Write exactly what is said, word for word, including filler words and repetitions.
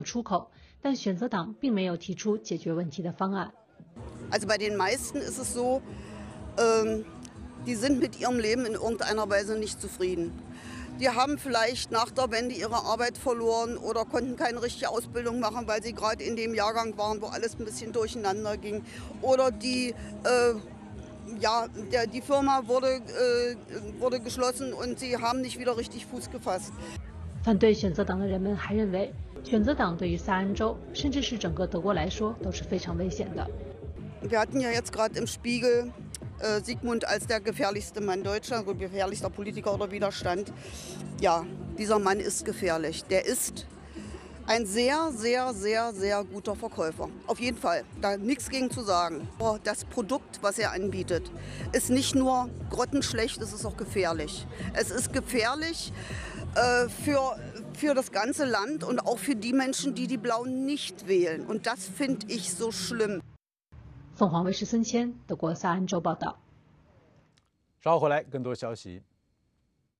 出口，但选择党并没有提出解决问题的方案。 Also bei den meisten ist es so, ähm, die sind mit ihrem Leben in irgendeiner Weise nicht zufrieden. Die haben vielleicht nach der Wende ihre Arbeit verloren oder konnten keine richtige Ausbildung machen, weil sie gerade in dem Jahrgang waren, wo alles ein bisschen durcheinander ging. Oder die, äh, ja, der, die Firma wurde, äh, wurde geschlossen und sie haben nicht wieder richtig Fuß gefasst. 反对选择党的人们还认为，选择党对于萨恩州，甚至是整个德国来说都是非常危险的。 Wir hatten ja jetzt gerade im Spiegel äh, Sigmund als der gefährlichste Mann Deutschlands, also gefährlichster Politiker oder Widerstand. Ja, dieser Mann ist gefährlich. Der ist ein sehr, sehr, sehr, sehr guter Verkäufer. Auf jeden Fall, da nichts gegen zu sagen. Aber das Produkt, was er anbietet, ist nicht nur grottenschlecht, es ist auch gefährlich. Es ist gefährlich äh, für, für das ganze Land und auch für die Menschen, die die Blauen nicht wählen. Und das finde ich so schlimm. 凤凰卫视孙谦，德国萨恩州报道。 稍后回来更多消息。